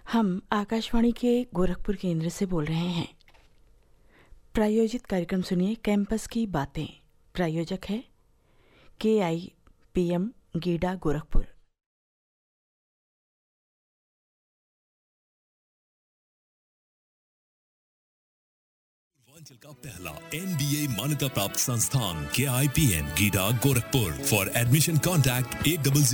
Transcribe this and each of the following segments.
हम आकाशवाणी के गोरखपुर केंद्र से बोल रहे हैं। प्रायोजित कार्यक्रम सुनिए, कैंपस की बातें। प्रायोजक है KIPM गीडा गोरखपुर। पूर्वांचल का पहला MBA मान्यता प्राप्त संस्थान KIPM GIDA Gorakhpur. For admission contact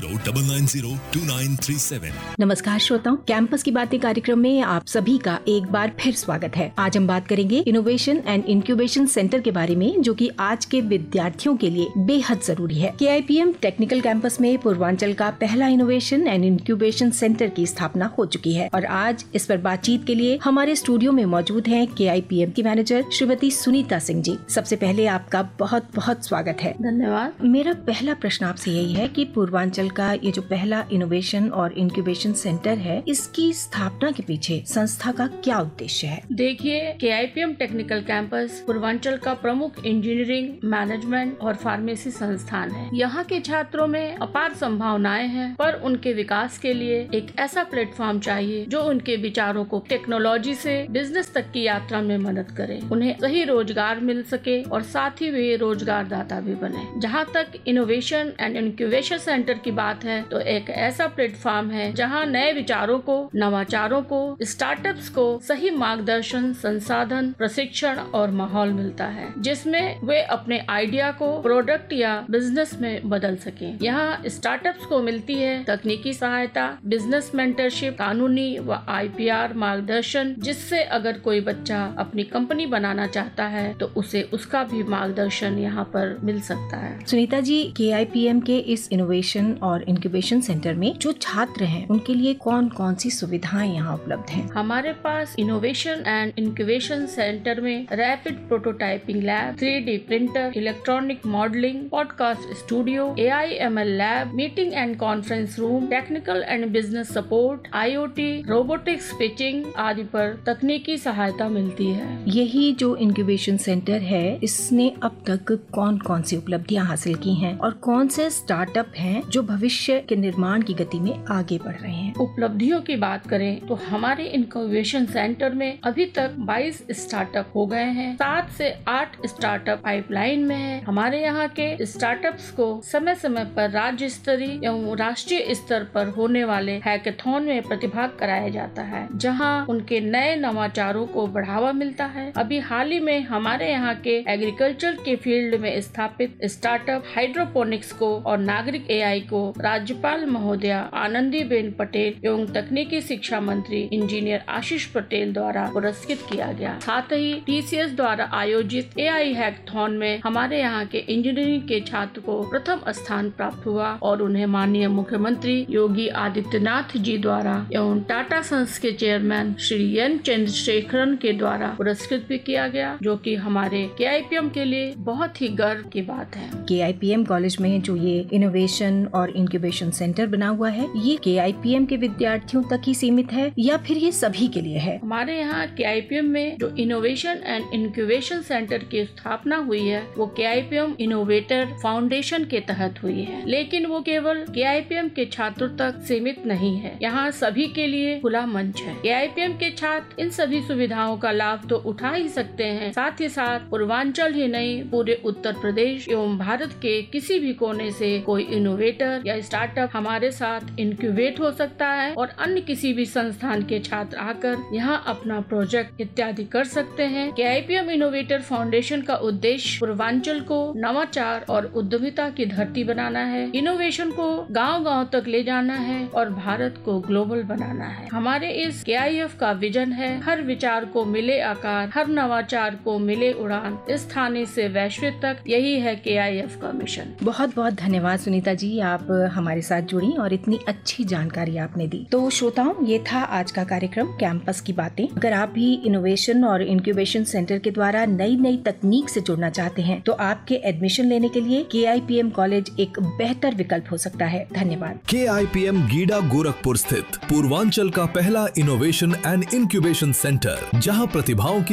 8009902937। नमस्कार श्रोताओं, कैंपस की बातें कार्यक्रम में आप सभी का एक बार फिर स्वागत है। आज हम बात करेंगे इनोवेशन एंड इंक्यूबेशन सेंटर के बारे में, जो कि आज के विद्यार्थियों के लिए बेहद जरूरी है। KIPM टेक्निकल कैंपस में पूर्वांचल का पहला इनोवेशन एंड इंक्यूबेशन सेंटर की स्थापना हो चुकी है और आज इस पर बातचीत के लिए हमारे स्टूडियो में मौजूद हैं KIPM की मैनेजर श्रीमती सुनीता सिंह जी। सबसे पहले आपका बहुत बहुत स्वागत है। धन्यवाद। मेरा पहला प्रश्न आपसे यही है कि पूर्वांचल का ये जो पहला इनोवेशन और इंक्यूबेशन सेंटर है, इसकी स्थापना के पीछे संस्था का क्या उद्देश्य है? देखिए, KIPM टेक्निकल कैंपस पूर्वांचल का प्रमुख इंजीनियरिंग, मैनेजमेंट और फार्मेसी संस्थान है। यहाँ के छात्रों में अपार संभावनाएं हैं, पर उनके विकास के लिए एक ऐसा प्लेटफॉर्म चाहिए जो उनके विचारों को टेक्नोलॉजी से बिजनेस तक की यात्रा में मदद करे, उन्हें सही रोजगार मिल सके और साथ ही वे रोजगार दाता भी बने। जहाँ तक इनोवेशन एंड इंक्यूबेशन सेंटर की बात है, तो एक ऐसा प्लेटफॉर्म है जहाँ नए विचारों को, नवाचारों को, स्टार्टअप्स को सही मार्गदर्शन, संसाधन, प्रशिक्षण और माहौल मिलता है, जिसमें वे अपने आइडिया को प्रोडक्ट या बिजनेस में बदल सके। यहाँ स्टार्टअप्स को मिलती है तकनीकी सहायता, बिजनेस मेंटरशिप, कानूनी व IPR मार्गदर्शन, जिससे अगर कोई बच्चा अपनी कंपनी बनाना चाहता है तो उसे उसका भी मार्गदर्शन यहाँ पर मिल सकता है। सुनीता जी, KIPM के इस इनोवेशन और इंक्यूबेशन सेंटर में जो छात्र हैं, उनके लिए कौन कौन सी सुविधाएं यहाँ उपलब्ध हैं? हमारे पास इनोवेशन एंड इंक्यूबेशन सेंटर में rapid prototyping lab, 3D printer, electronic modelling, podcast studio, AI/ML lab, meeting and conference room, technical and business support, IoT, robotics, pitching आदि पर तकनीकी सहायता मिलती है। यही जो इंक्यूबेशन सेंटर है, इसने अब तक कौन कौन सी उपलब्धियां हासिल की हैं और कौन से स्टार्टअप हैं जो भविष्य के निर्माण की गति में आगे बढ़ रहे हैं? उपलब्धियों की बात करें तो हमारे इंक्यूबेशन सेंटर में अभी तक 22 स्टार्टअप हो गए हैं। 7 से 8 स्टार्टअप पाइपलाइन में है। हमारे यहाँ के स्टार्टअप्स को समय समय पर राज्य स्तरीय एवं राष्ट्रीय स्तर पर होने वाले हैकेथॉन में प्रतिभाग कराया जाता है, जहाँ उनके नए नवाचारों को बढ़ावा मिलता है। अभी हाल ही में हमारे यहाँ के एग्रीकल्चर के फील्ड में स्थापित स्टार्टअप हाइड्रोपोनिक्स को और नागरिक AI को राज्यपाल महोदया आनंदीबेन पटेल एवं तकनीकी शिक्षा मंत्री इंजीनियर आशीष पटेल द्वारा पुरस्कृत किया गया। साथ ही TCS द्वारा आयोजित AI हैकेथॉन में हमारे यहाँ के इंजीनियरिंग के छात्र को प्रथम स्थान प्राप्त हुआ और उन्हें माननीय मुख्यमंत्री योगी आदित्यनाथ जी द्वारा एवं टाटा सन्स के चेयरमैन श्री N चंद्रशेखरन के द्वारा पुरस्कृत भी किया गया, जो कि हमारे KIPM के लिए बहुत ही गर्व की बात है। KIPM कॉलेज में जो ये इनोवेशन और इंक्यूबेशन सेंटर बना हुआ है, ये KIPM के विद्यार्थियों तक ही सीमित है या फिर ये सभी के लिए है? हमारे यहाँ KIPM में जो इनोवेशन एंड इंक्यूबेशन सेंटर की स्थापना हुई है, वो KIPM इनोवेटर फाउंडेशन के तहत हुई है, लेकिन वो केवल KIPM के छात्रों तक सीमित नहीं है। यहाँ सभी के लिए खुला मंच है। KIPM के छात्र इन सभी सुविधाओं का लाभ तो उठा ही सकते हैं, साथ ही साथ पूर्वांचल ही नहीं, पूरे उत्तर प्रदेश एवं भारत के किसी भी कोने से कोई इनोवेटर या स्टार्टअप हमारे साथ इंक्यूबेट हो सकता है और अन्य किसी भी संस्थान के छात्र आकर यहाँ अपना प्रोजेक्ट इत्यादि कर सकते हैं। KIPM इनोवेटर फाउंडेशन का उद्देश्य पूर्वांचल को नवाचार और उद्यमिता की धरती बनाना है, इनोवेशन को गाँव-गाँव तक ले जाना है और भारत को ग्लोबल बनाना है। हमारे इस KIF का विजन है, हर विचार को मिले आकार, हर नवाचार को मिले उड़ान, स्थानीय से वैश्विक तक। यही है KIF का मिशन। बहुत बहुत धन्यवाद सुनीता जी, आप हमारे साथ जुड़ी और इतनी अच्छी जानकारी आपने दी। तो श्रोताओं, ये था आज का कार्यक्रम कैंपस की बातें। अगर आप भी इनोवेशन और इंक्यूबेशन सेंटर के द्वारा नई नई तकनीक से जुड़ना चाहते हैं, तो आपके एडमिशन लेने के लिए KIPM कॉलेज एक बेहतर विकल्प हो सकता है। धन्यवाद। KIPM गीडा गोरखपुर स्थित पूर्वांचल का पहला इनोवेशन एंड इंक्यूबेशन सेंटर, जहां प्रतिभाओं की तकनीक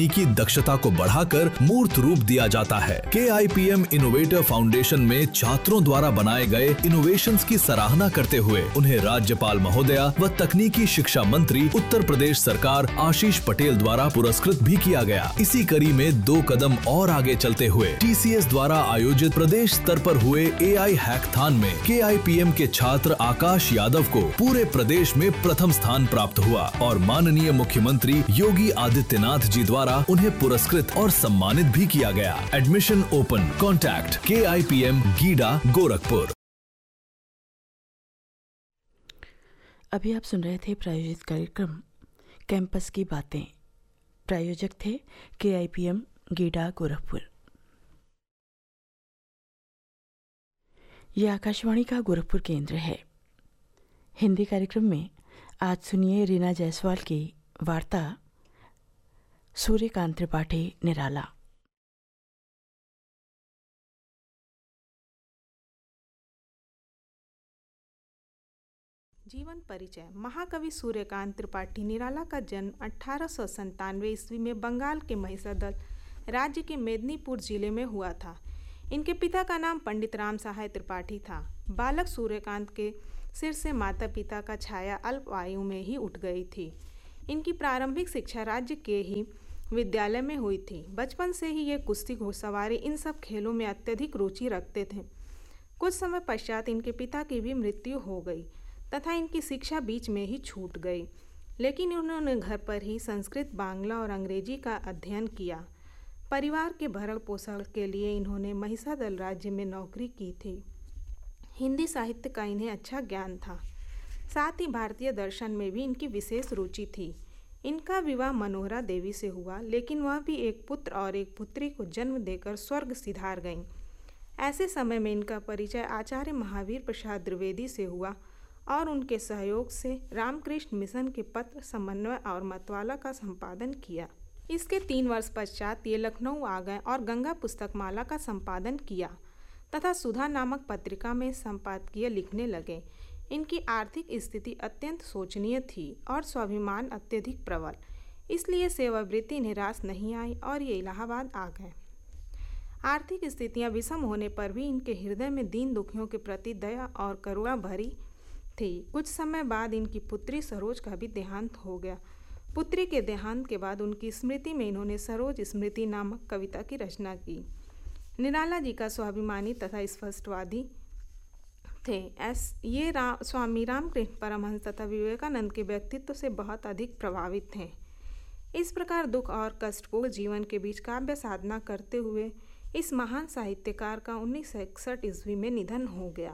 तकनीकी दक्षता को बढ़ाकर मूर्त रूप दिया जाता है। KIPM इनोवेटर फाउंडेशन में छात्रों द्वारा बनाए गए इनोवेशंस की सराहना करते हुए उन्हें राज्यपाल महोदया व तकनीकी शिक्षा मंत्री उत्तर प्रदेश सरकार आशीष पटेल द्वारा पुरस्कृत भी किया गया। इसी कड़ी में 2 कदम और आगे चलते हुए TCS द्वारा आयोजित प्रदेश स्तर पर हुए AI हैकथॉन में KIPM के छात्र आकाश यादव को पूरे प्रदेश में प्रथम स्थान प्राप्त हुआ और माननीय मुख्यमंत्री योगी आदित्यनाथ जी द्वारा उन्हें पुरस्कृत और सम्मानित भी किया गया। Admission open. Contact KIPM GIDA Gorakhpur. अभी आप सुन रहे थे प्रायोजित कार्यक्रम कैंपस की बातें। प्रायोजक थे KIPM गीडा गोरखपुर। यह आकाशवाणी का गोरखपुर केंद्र है। हिंदी कार्यक्रम में आज सुनिए रीना जायसवाल की वार्ता सूर्यकांत त्रिपाठी निराला। जीवन परिचय। महाकवि सूर्यकांत त्रिपाठी निराला का जन्म 1897 ईस्वी में बंगाल के महिषादल राज्य के मेदिनीपुर जिले में हुआ था। इनके पिता का नाम पंडित राम सहाय त्रिपाठी था। बालक सूर्यकांत के सिर से माता पिता का छाया अल्प आयु में ही उठ गई थी। इनकी प्रारंभिक शिक्षा राज्य के ही विद्यालय में हुई थी। बचपन से ही ये कुश्ती, घुड़सवारी इन सब खेलों में अत्यधिक रुचि रखते थे। कुछ समय पश्चात इनके पिता की भी मृत्यु हो गई तथा इनकी शिक्षा बीच में ही छूट गई, लेकिन उन्होंने घर पर ही संस्कृत, बांग्ला और अंग्रेजी का अध्ययन किया। परिवार के भरण पोषण के लिए इन्होंने महिषादल राज्य में नौकरी की थी। हिंदी साहित्य का इन्हें अच्छा ज्ञान था। साथ ही भारतीय दर्शन में भी इनकी विशेष रुचि थी। इनका विवाह मनोहरा देवी से हुआ, लेकिन वह भी एक पुत्र और एक पुत्री को जन्म देकर स्वर्ग सिधार गईं। ऐसे समय में इनका परिचय आचार्य महावीर प्रसाद द्विवेदी से हुआ और उनके सहयोग से रामकृष्ण मिशन के पत्र, समन्वय और मतवाला का संपादन किया। इसके 3 वर्ष पश्चात ये लखनऊ आ गए और गंगा पुस्तक माला का संपादन किया तथा सुधा नामक पत्रिका में संपादकीय लिखने लगे। इनकी आर्थिक स्थिति अत्यंत शोचनीय थी और स्वाभिमान अत्यधिक प्रबल, इसलिए सेवावृत्ति निराश नहीं आई और ये इलाहाबाद आ गए। आर्थिक स्थितियां विषम होने पर भी इनके हृदय में दीन दुखियों के प्रति दया और करुणा भरी थी। कुछ समय बाद इनकी पुत्री सरोज का भी देहांत हो गया। पुत्री के देहांत के बाद उनकी स्मृति में इन्होंने सरोज स्मृति नामक कविता की रचना की। निराला जी का स्वाभिमानी तथा स्पष्टवादी थे। ये स्वामी रामकृष्ण परमहंस तथा विवेकानंद के व्यक्तित्व से बहुत अधिक प्रभावित थे। इस प्रकार दुख और कष्टपूर्ण जीवन के बीच काव्य साधना करते हुए इस महान साहित्यकार का 1961 ईस्वी में निधन हो गया।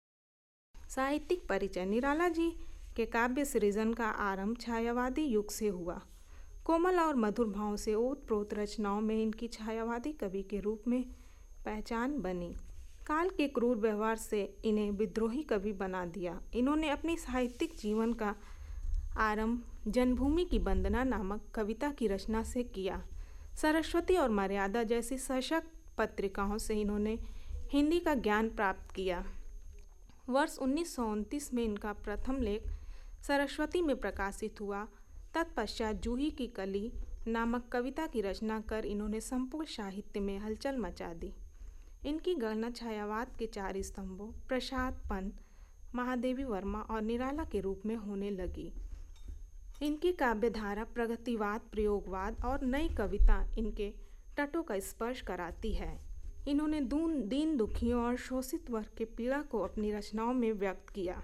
साहित्यिक परिचय। निराला जी के काव्य सृजन का आरंभ छायावादी युग से हुआ। कोमल और मधुर भाव से ओतप्रोत रचनाओं में इनकी छायावादी कवि के रूप में पहचान बनी। काल के क्रूर व्यवहार से इन्हें विद्रोही कवि बना दिया। इन्होंने अपनी साहित्यिक जीवन का आरंभ जन्मभूमि की वंदना नामक कविता की रचना से किया। सरस्वती और मर्यादा जैसी सशक्त पत्रिकाओं से इन्होंने हिंदी का ज्ञान प्राप्त किया। वर्ष 1929 में इनका प्रथम लेख सरस्वती में प्रकाशित हुआ। तत्पश्चात जूही की कली नामक कविता की रचना कर इन्होंने संपूर्ण साहित्य में हलचल मचा दी। इनकी गणना छायावाद के 4 स्तंभों प्रसाद, पंत, महादेवी वर्मा और निराला के रूप में होने लगी। इनकी काव्यधारा प्रगतिवाद, प्रयोगवाद और नई कविता इनके तटों का स्पर्श कराती है। इन्होंने दीन दुखियों और शोषित वर्ग के पीड़ा को अपनी रचनाओं में व्यक्त किया।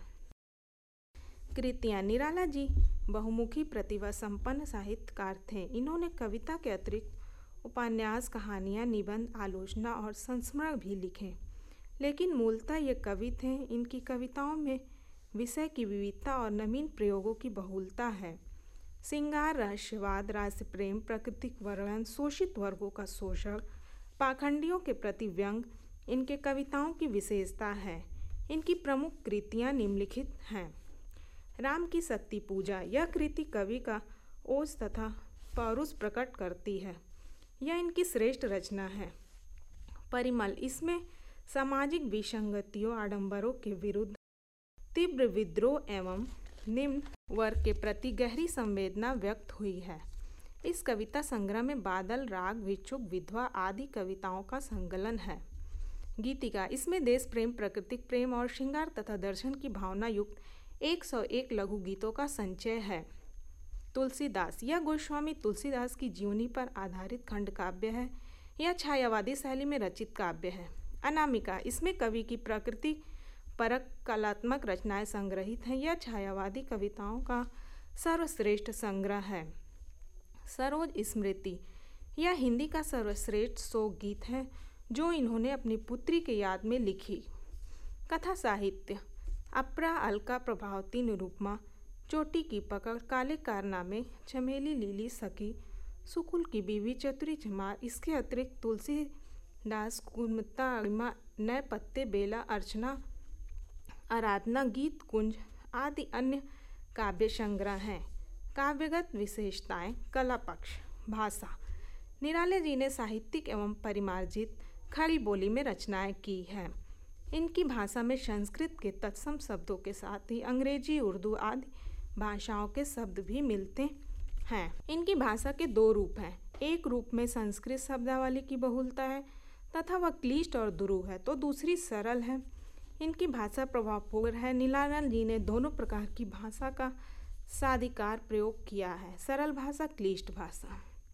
कृतियाँ। निराला जी बहुमुखी प्रतिभा संपन्न साहित्यकार थे। इन्होंने कविता के अतिरिक्त उपन्यास, कहानियाँ, निबंध, आलोचना और संस्मरण भी लिखे, लेकिन मूलतः ये कवि थे। इनकी कविताओं में विषय की विविधता और नवीन प्रयोगों की बहुलता है। श्रृंगार, रहस्यवाद, रास प्रेम, प्राकृतिक वर्णन, शोषित वर्गों का शोषण, पाखंडियों के प्रति व्यंग इनके कविताओं की विशेषता है। इनकी प्रमुख कृतियाँ निम्नलिखित हैं। राम की शक्ति पूजा। यह कृति कवि का ओज तथा पौरुष प्रकट करती है। यह इनकी श्रेष्ठ रचना है। परिमल। इसमें सामाजिक विसंगतियों, आडंबरों के विरुद्ध तीव्र विद्रोह एवं निम्न वर्ग के प्रति गहरी संवेदना व्यक्त हुई है। इस कविता संग्रह में बादल, राग, विच्छुक, विधवा आदि कविताओं का संकलन है। गीतिका, इसमें देश प्रेम, प्राकृतिक प्रेम और श्रृंगार तथा दर्शन की भावना युक्त 101 लघु गीतों का संचय है। तुलसीदास, यह गोस्वामी तुलसीदास की जीवनी पर आधारित खंड काव्य है। यह छायावादी शैली में रचित काव्य है। अनामिका, इसमें कवि की प्रकृति परक कलात्मक रचनाएं संग्रहित हैं। यह छायावादी कविताओं का सर्वश्रेष्ठ संग्रह है। सरोज स्मृति, यह हिंदी का सर्वश्रेष्ठ शोक गीत है जो इन्होंने अपनी पुत्री के याद में लिखी। कथा साहित्य, अपरा, अलका, प्रभावती, निरुपमा, चोटी की पकड़, काले कारनामे, चमेली, लीली, सखी, सुकुल की बीवी, चतुरी चमार। इसके अतिरिक्त तुलसीदास, कुमुत्ता, अणिमा, नए पत्ते, बेला, अर्चना, आराधना, गीत कुंज आदि अन्य काव्य संग्रह हैं। काव्यगत विशेषताएं। कला पक्ष। भाषा, निराले जी ने साहित्यिक एवं परिमार्जित खड़ी बोली में रचनाएं की हैं। इनकी भाषा में संस्कृत के तत्सम शब्दों के साथ ही अंग्रेजी, उर्दू आदि भाषाओं के शब्द भी मिलते हैं। इनकी भाषा के दो रूप हैं। एक रूप में संस्कृत शब्दावली की बहुलता है तथा वह क्लिष्ट और दुरूह है, तो दूसरी सरल है। इनकी भाषा प्रभावपूर्ण है। नीलालाल जी ने दोनों प्रकार की भाषा का साधिकार प्रयोग किया है, सरल भाषा, क्लिष्ट भाषा।